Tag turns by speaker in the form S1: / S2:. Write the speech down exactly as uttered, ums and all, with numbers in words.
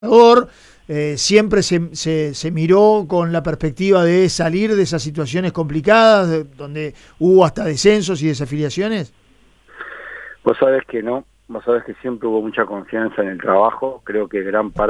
S1: Eh, siempre se, se, se miró con la perspectiva de salir de esas situaciones complicadas, de, donde hubo hasta descensos y desafiliaciones.
S2: Vos sabés que no, vos sabés que siempre hubo mucha confianza en el trabajo, creo que gran parte